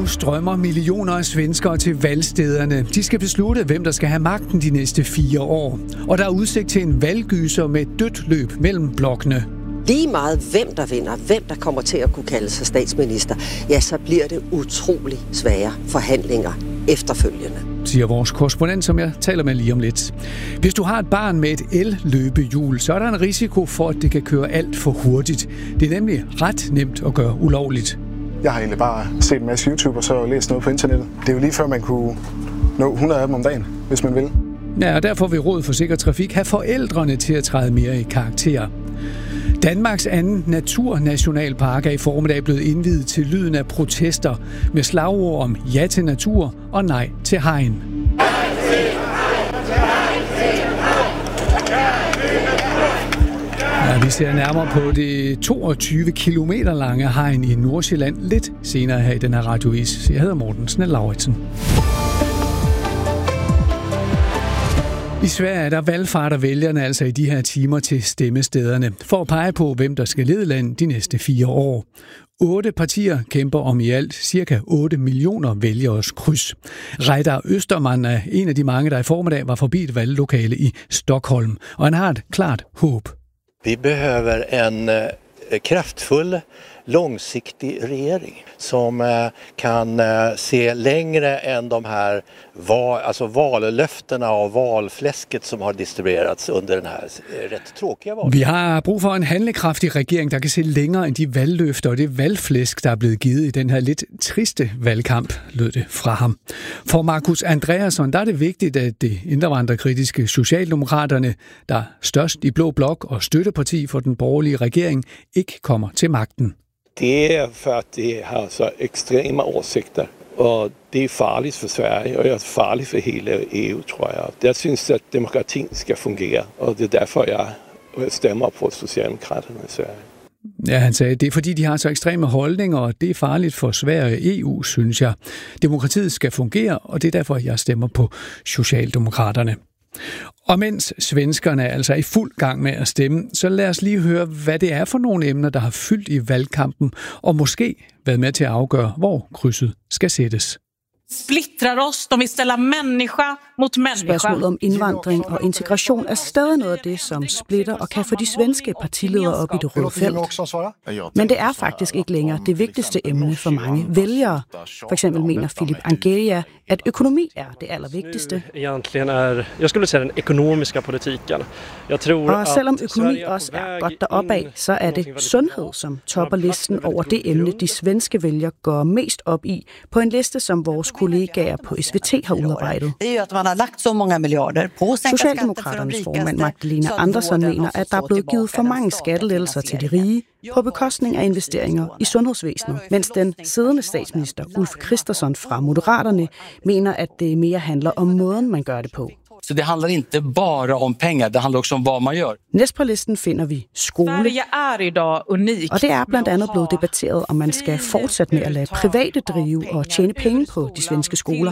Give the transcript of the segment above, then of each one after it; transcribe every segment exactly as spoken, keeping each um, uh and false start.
strømmer millioner af svenskere til valgstederne. De skal beslutte, hvem der skal have magten de næste fire år. Og der er udsigt til en valggyser med dødt løb mellem blokkene. Lige meget hvem der vinder, hvem der kommer til at kunne kalde sig statsminister, ja, så bliver det utrolig svære forhandlinger efterfølgende, siger vores korrespondent, som jeg taler med lige om lidt. Hvis du har et barn med et el-løbehjul, så er der en risiko for, at det kan køre alt for hurtigt. Det er nemlig ret nemt at gøre ulovligt. Jeg har egentlig bare set en masse YouTube og så læst noget på internettet. Det er jo lige før, man kunne nå hundrede af dem om dagen, hvis man vil. Ja, og derfor vil Rådet for Sikker Trafik have forældrene til at træde mere i karakter. Danmarks anden naturnationalpark er i formiddag blevet indviet til lyden af protester med slagord om ja til natur og nej til hegn. Ja, vi ser nærmere på det toogtyve kilometer lange hegn i Nordsjælland lidt senere her i den her radiovis. Jeg hedder Morten Snell-Lauritsen. I Sverige der valgfarter vælgerne altså i de her timer til stemmestederne for at pege på, hvem der skal lede landet de næste fire år. Otte partier kæmper om i alt cirka otte millioner vælgeres kryds. Reidar Österman er en af de mange, der i formiddag var forbi et valglokale i Stockholm, og han har et klart håb. Vi behöver en uh, kraftfull, långsiktig regering som uh, kan uh, se längre än de här val, alltså vallöftena och valfläsket som har distribuerats under den här uh, rätt tråkiga val. Vi har brug for en handlekraftig regering, der kan se længere end de valgløfter og det valgflæsk, der er blevet givet i den her lidt triste valgkamp, lød det fra ham. For Markus Andreasson, der er det vigtigt, at det indvandrerkritiske Socialdemokraterne, der er størst i blå blok og støtteparti for den borgerlige regering, ikke kommer til magten. Det är för att det har så extrema åsikter och det är farligt för Sverige och det är farligt för hela E U, tror jag. Jag syns att demokratin ska fungera och det är därför jag stämmer på Socialdemokraterna i Sverige. Ja, han sagde, det er fordi, de har så ekstreme holdninger, og det er farligt for Sverige og E U, synes jeg. Demokratiet skal fungere, og det er derfor, jeg stemmer på Socialdemokraterne. Og mens svenskerne altså er i fuld gang med at stemme, så lad os lige høre, hvad det er for nogle emner, der har fyldt i valgkampen, og måske været med til at afgøre, hvor krydset skal sættes. Splittrar os, de vil stille mennesker mot mennesker. Spørgsmålet om indvandring og integration er stadig noget af det, som splitter og kan få de svenske partiledere op i det røde felt. Men det er faktisk ikke længere det vigtigste emne for mange vælgere. For eksempel mener Filip Angelia, at økonomi er det allervigtigste. Egentligen er, jeg skulle sige, den økonomiske politikken. Jeg tror, og selvom økonomi også er godt deroppe af, så er det sundhed, som topper listen over det emne, de svenske vælgere går mest op i på en liste, som vores kollegaer på S V T har udarbejdet. Det er at man har lagt så mange milliarder på Socialdemokraternes formand Magdalena Andersson mener, at der er blevet givet for mange skattelettelser til de rige på bekostning af investeringer i sundhedsvæsenet, mens den siddende statsminister Ulf Kristersson fra Moderaterne mener, at det mere handler om måden, man gør det på. Så det handler ikke bare om penge, det handler også om, hvad man gør. Næst på listen finder vi skole. Sverige er i dag unik. Og det er blandt andet blevet debatteret, om man skal fortsætte med at lade private drive og tjene penge på de svenske skoler.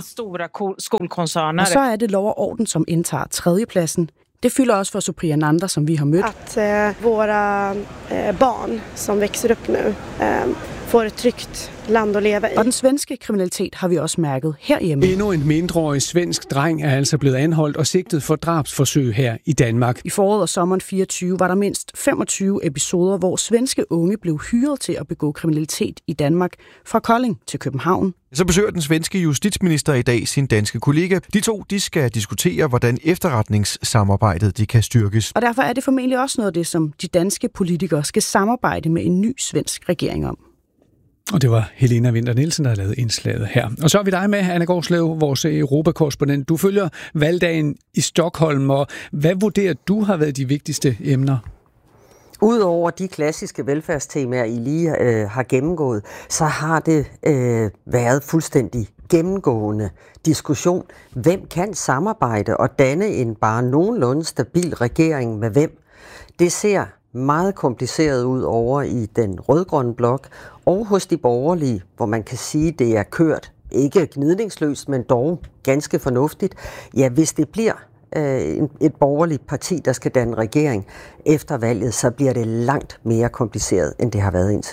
Og så er det lov og orden, som indtager tredjepladsen. Det fylder også for Supriya Nanda, som vi har mødt. At uh, våra uh, barn, som växer upp nu, uh, får et trygt land at leve i. Og den svenske kriminalitet har vi også mærket herhjemme. Endnu en mindreårig svensk dreng er altså blevet anholdt og sigtet for drabsforsøg her i Danmark. I foråret og sommeren fireogtyve var der mindst femogtyve episoder, hvor svenske unge blev hyret til at begå kriminalitet i Danmark fra Kolding til København. Så besøger den svenske justitsminister i dag sin danske kollega. De to de skal diskutere, hvordan efterretningssamarbejdet de kan styrkes. Og derfor er det formentlig også noget af det, som de danske politikere skal samarbejde med en ny svensk regering om. Og det var Helena Winther Nielsen, der har lavet indslaget her. Og så er vi dig med, Anna Gårdslev, vores europakorrespondent. Du følger valgdagen i Stockholm, og hvad vurderer du har været de vigtigste emner? Udover de klassiske velfærdstemaer, I lige øh, har gennemgået, så har det øh, været fuldstændig gennemgående diskussion. Hvem kan samarbejde og danne en bare nogenlunde stabil regering med hvem? Det ser meget kompliceret ud over i den rødgrønne blok og hos de borgerlige, hvor man kan sige, at det er kørt ikke gnidningsløst, men dog ganske fornuftigt. Ja, hvis det bliver øh, et borgerligt parti, der skal danne regering efter valget, så bliver det langt mere kompliceret, end det har været indtil nu.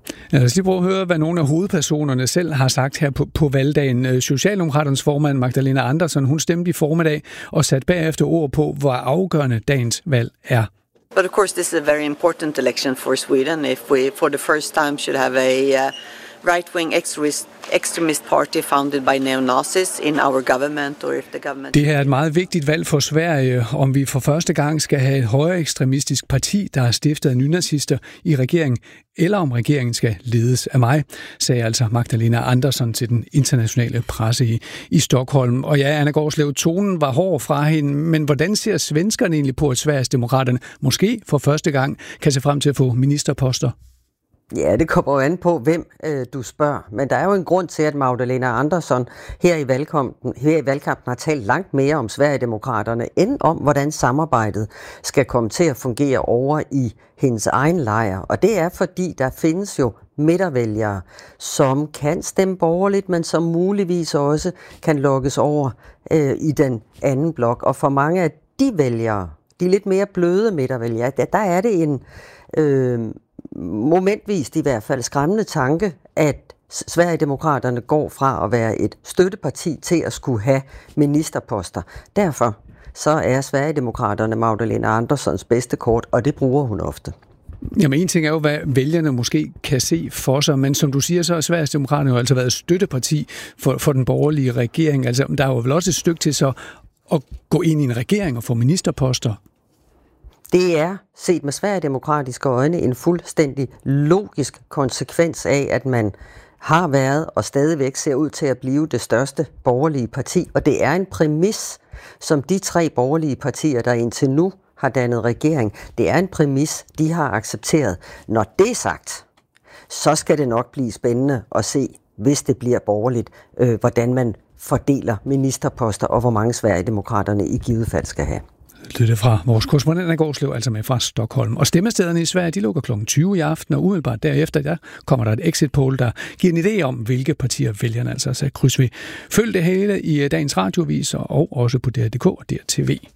Lad os lige prøve at høre, hvad nogle af hovedpersonerne selv har sagt her på, på valgdagen. Socialdemokraternes formand Magdalena Andersson, hun stemte i formiddag og satte bagefter ord på, hvor afgørende dagens valg er. But of course, this is a very important election for Sweden. If we, for the first time, should have a uh, right-wing extremist, extremist party founded by neo-Nazis in our government, or if the government... Det her er et meget vigtigt valg for Sverige, om vi for første gang skal have et højere ekstremistisk parti, der er stiftet af nynazister i regeringen, eller om regeringen skal ledes af mig, sagde altså Magdalena Andersson til den internationale presse i, i Stockholm. Og ja, Anna Gårdslev, tonen var hård fra hende, men hvordan ser svenskerne egentlig på, at Sverigesdemokraterne måske for første gang kan se frem til at få ministerposter? Ja, det kommer jo an på, hvem øh, du spørger. Men der er jo en grund til, at Magdalena Andersson her i valgkampen, her i valgkampen har talt langt mere om Sverigedemokraterne, end om, hvordan samarbejdet skal komme til at fungere over i hendes egen lejr. Og det er, fordi der findes jo midtervælgere, som kan stemme borgerligt, men som muligvis også kan lokkes over øh, i den anden blok. Og for mange af de vælgere, de lidt mere bløde midtervælgere, der, der er det en... Øh, momentvist i hvert fald skræmmende tanke, at Sverigedemokraterne går fra at være et støtteparti til at skulle have ministerposter. Derfor så er Sverigedemokraterne Magdalena Anderssons bedste kort, og det bruger hun ofte. Jamen en ting er jo, hvad vælgerne måske kan se for sig, men som du siger, så har Sverigedemokraterne jo altså været støtteparti for, for den borgerlige regering. Altså der er jo vel også et stykke til så at gå ind i en regering og få ministerposter. Det er, set med sverigedemokratiske øjne, en fuldstændig logisk konsekvens af, at man har været og stadigvæk ser ud til at blive det største borgerlige parti. Og det er en præmis, som de tre borgerlige partier, der indtil nu har dannet regering, det er en præmis, de har accepteret. Når det er sagt, så skal det nok blive spændende at se, hvis det bliver borgerligt, øh, hvordan man fordeler ministerposter og hvor mange Sverigedemokraterne i givet fald skal have. Lytte fra vores korrespondent Anna Gårdslev, altså med fra Stockholm. Og stemmestederne i Sverige, de lukker klokken tyve i aften, og umiddelbart derefter, der kommer der et exit poll, der giver en idé om, hvilke partier vælgerne altså sætter kryds ved. Følg det hele i dagens radioaviser og også på D R punktum D K og D R T V.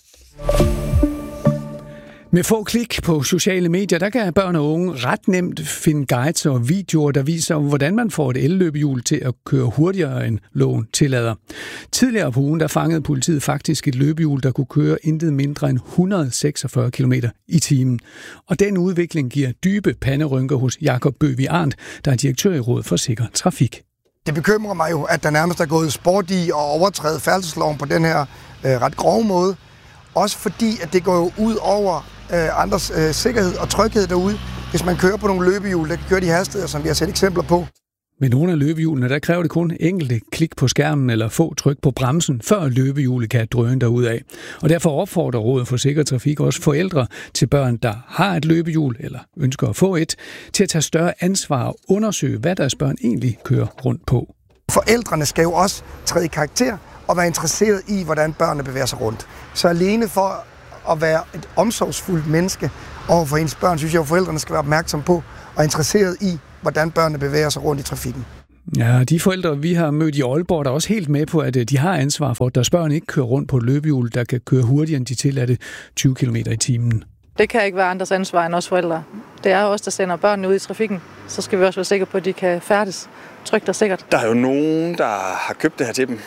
Med få klik på sociale medier, der kan børn og unge ret nemt finde guides og videoer, der viser, hvordan man får et elløbehjul til at køre hurtigere end loven tillader. Tidligere på ugen, der fangede politiet faktisk et løbehjul, der kunne køre intet mindre end et hundrede og seksogfyrre kilometer i timen. Og den udvikling giver dybe panderynker hos Jakob Bøvig Arndt, der er direktør i Rådet for Sikker Trafik. Det bekymrer mig jo, at der nærmest er gået sport i at overtræde færdselsloven på den her øh, ret grove måde. Også fordi, at det går jo ud over øh, andres øh, sikkerhed og tryghed derude, hvis man kører på nogle løbehjul, der kan køre de hastigheder, som vi har set eksempler på. Med nogle af løbehjulene, der kræver det kun enkelte klik på skærmen eller få tryk på bremsen, før løbehjulet kan drøne derudad. Og derfor opfordrer Rådet for Sikker Trafik også forældre til børn, der har et løbehjul eller ønsker at få et, til at tage større ansvar og undersøge, hvad deres børn egentlig kører rundt på. Forældrene skal jo også træde i karakter og være interesseret i, hvordan børnene bevæger sig rundt. Så alene for at være et omsorgsfuldt menneske over for ens børn, synes jeg, at forældrene skal være opmærksom på og interesseret i, hvordan børnene bevæger sig rundt i trafikken. Ja, de forældre, vi har mødt i Aalborg, der er også helt med på, at de har ansvar for, at deres børn ikke kører rundt på et løbehjul, der kan køre hurtigere end de tilladte tyve kilometer i timen. Det kan ikke være andres ansvar end os forældre. Det er os, der sender børnene ud i trafikken. Så skal vi også være sikre på, at de kan færdes trygt og sikkert. Der er jo nogen, der har købt det her til dem.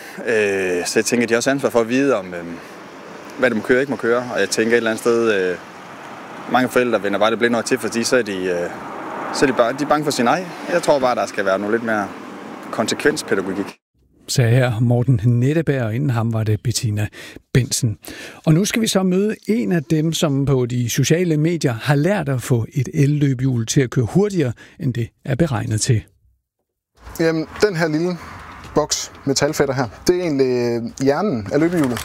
Så jeg tænker, at de også har ansvar for at vide, om hvad de må køre og ikke må køre. Og jeg tænker et eller andet sted, mange forældre vender bare det blinde øje til, fordi så er de, så er de, bare, de er bange for sin egen. Jeg tror bare, der skal være noget lidt mere konsekvenspædagogik. Sagde her Morten Netteberg, og inden ham var det Bettina Bensen. Og nu skal vi så møde en af dem, som på de sociale medier har lært at få et elløbehjul til at køre hurtigere, end det er beregnet til. Jamen, den her lille boks metalfætter her, det er egentlig hjernen af løbehjulet.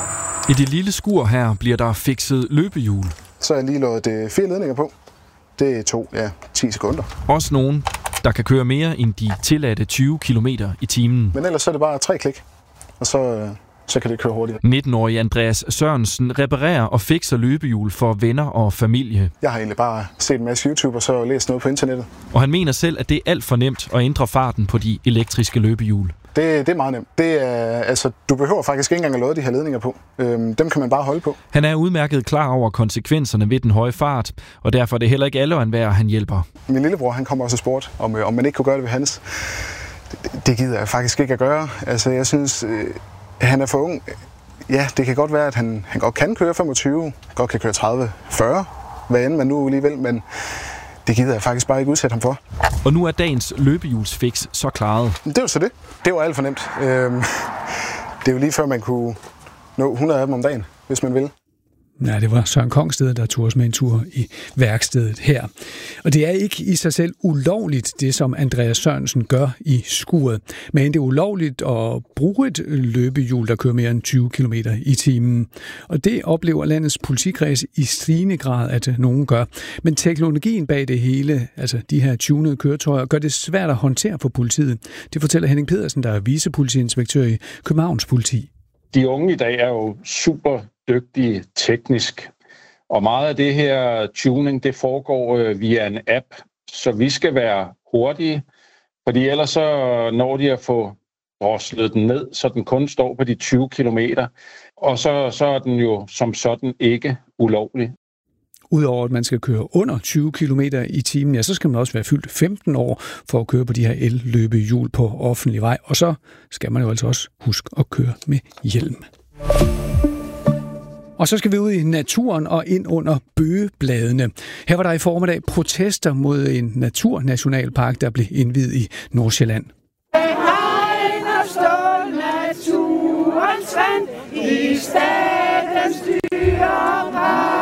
I det lille skur her bliver der fikset løbehjul. Så har jeg lige lavet fire ledninger på. Det tog ja, ti sekunder. Også nogen, der kan køre mere end de tilladte tyve kilometer i timen. Men ellers så er det bare tre klik, og så, så kan det køre hurtigere. nitten-årige Andreas Sørensen reparerer og fikser løbehjul for venner og familie. Jeg har egentlig bare set en masse YouTube og så læst noget på internettet. Og han mener selv, at det er alt for nemt at ændre farten på de elektriske løbehjul. Det, det er meget nemt. Det er, altså, du behøver faktisk ikke engang at lade de her ledninger på. Øhm, dem kan man bare holde på. Han er udmærket klar over konsekvenserne ved den høje fart, og derfor er det heller ikke alle og enhver, han hjælper. Min lillebror, han kommer også og spurgte, om, om man ikke kunne gøre det ved hans. Det, det gider jeg faktisk ikke at gøre. Altså, jeg synes, øh, han er for ung. Ja, det kan godt være, at han, han godt kan køre femogtyve, godt kan køre tredive, fyrre, hvad end man nu alligevel, men det gider jeg faktisk bare ikke udsætte ham for. Og nu er dagens løbehjulsfix så klaret. Det var så det. Det var alt for nemt. Øhm, det er jo lige før, man kunne nå hundrede af dem om dagen, hvis man ville. Ja, det var Søren Kongsted, der tog os med en tur i værkstedet her. Og det er ikke i sig selv ulovligt, det som Andreas Sørensen gør i skuret. Men det er ulovligt at bruge et løbehjul, der kører mere end tyve kilometer i timen. Og det oplever landets politikreds i stigende grad, at nogen gør. Men teknologien bag det hele, altså de her tunede køretøjer, gør det svært at håndtere for politiet. Det fortæller Henning Pedersen, der er vicepolitiinspektør i Københavns Politi. De unge i dag er jo super dygtige teknisk, og meget af det her tuning, det foregår via en app, så vi skal være hurtige, fordi ellers så når de at få droslet den ned, så den kun står på de tyve kilometer, og så, så er den jo som sådan ikke ulovlig. Udover at man skal køre under tyve kilometer i timen, ja, så skal man også være fyldt femten år for at køre på de her el-løbehjul på offentlig vej. Og så skal man jo altså også huske at køre med hjelm. Og så skal vi ud i naturen og ind under bøgebladene. Her var der i formiddag protester mod en naturnationalpark, der blev indviet i Nordsjælland. Naturens vand i statens dyrepark.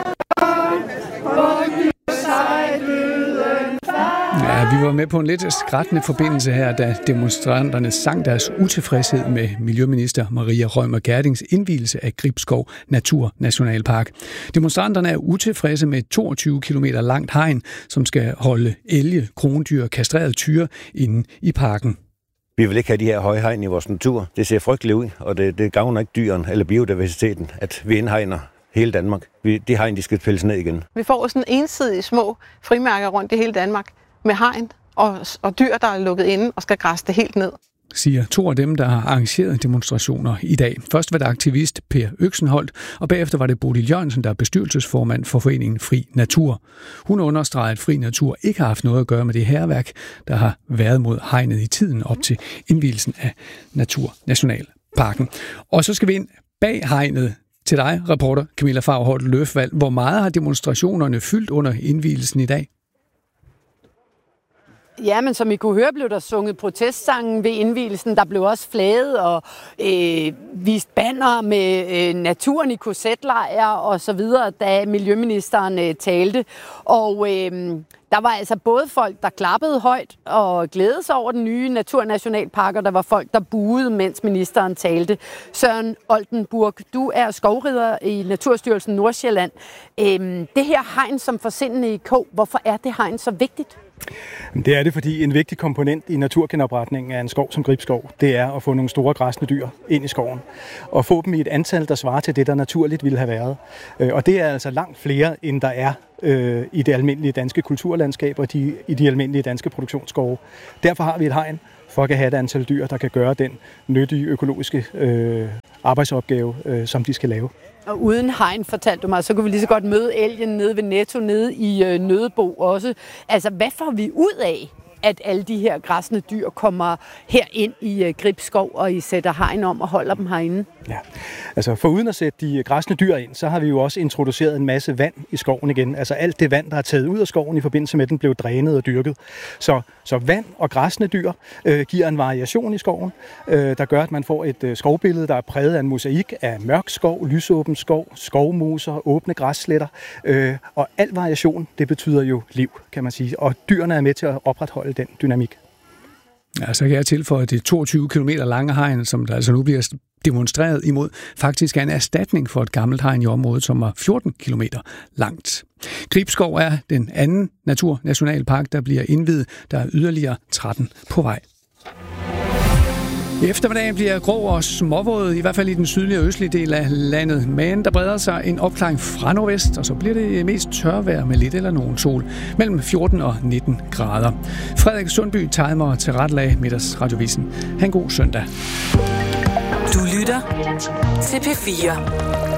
Ja, vi var med på en lidt skrættende forbindelse her, da demonstranterne sang deres utilfredshed med miljøminister Maria Reumert Gjerdings indvielse af Gribskov Naturnationalpark. Demonstranterne er utilfredse med et toogtyve kilometer langt hegn, som skal holde elge, krondyr og kastrerede tyre inde i parken. Vi vil ikke have de her høje hegn i vores natur. Det ser frygteligt ud, og det, det gavner ikke dyren eller biodiversiteten, at vi indhegner hele Danmark. Vi, de hegn, de skal pilles ned igen. Vi får sådan ensidige små frimærker rundt i hele Danmark med hegn og, og dyr, der er lukket inde og skal græsse det helt ned. Siger to af dem, der har arrangeret demonstrationer i dag. Først var det aktivist Per Øksenholt, og bagefter var det Bodil Jørgensen, der er bestyrelsesformand for foreningen Fri Natur. Hun understreger, at Fri Natur ikke har haft noget at gøre med det hærværk, der har været mod hegnet i tiden op til indvielsen af Naturnationalparken. Og så skal vi ind bag hegnet til dig, reporter Camilla Faurholt Løfvald. Hvor meget har demonstrationerne fyldt under indvielsen i dag? Ja, men som I kunne høre, blev der sunget protestsangen ved indvielsen. Der blev også flaget og øh, vist banner med øh, naturen i korsetlejre og så videre, da miljøministeren øh, talte. Og øh, der var altså både folk, der klappede højt og glædede sig over den nye naturnationalpark, og der var folk, der buede, mens ministeren talte. Søren Oldenburg, du er skovrider i Naturstyrelsen Nordsjælland. Øh, det her hegn som forsindende i kog, hvorfor er det hegn så vigtigt? Det er det, fordi en vigtig komponent i naturgenopretningen af en skov som Gribskov, det er at få nogle store græsne dyr ind i skoven. Og få dem i et antal, der svarer til det, der naturligt ville have været. Og det er altså langt flere, end der er øh, i det almindelige danske kulturlandskab og de, i de almindelige danske produktionsskove. Derfor har vi et hegn for at have et antal dyr, der kan gøre den nyttige økologiske øh, arbejdsopgave, øh, som de skal lave. Og uden hegn, fortalte du mig, så kunne vi lige så godt møde elgen nede ved Netto, nede i øh, Nødebo også. Altså, hvad får vi ud af, at alle de her græsne dyr kommer her ind i øh, Gribskov, og I sætter hegn om og holder dem herinde? Ja, altså for uden at sætte de græsne dyr ind, så har vi jo også introduceret en masse vand i skoven igen. Altså alt det vand, der er taget ud af skoven i forbindelse med, at den blev drænet og dyrket. Så, så vand og græsne dyr øh, giver en variation i skoven, øh, der gør, at man får et øh, skovbillede, der er præget af en mosaik af mørk skov, lysåben skov, skovmoser, åbne græssletter. Øh, og al variation, det betyder jo liv, kan man sige. Og dyrene er med til at opretholde den dynamik. Ja, så kan jeg tilføje, at det toogtyve kilometer lange hegn, som der altså nu bliver demonstreret imod, faktisk er en erstatning for et gammelt hegn i området, som var fjorten kilometer langt. Gribskov er den anden naturnationalpark, der bliver indviet. Der er yderligere tretten på vej. I eftermiddagen bliver grå og småvåd, i hvert fald i den sydlige og østlige del af landet. Men der breder sig en opklaring fra nordvest, og så bliver det mest tørvejr med lidt eller nogen sol. Mellem fjorten og nitten grader. Frederik Sundby timer til retlag Middagsradiovisen. Ha' en god søndag. Du lytter til P fire.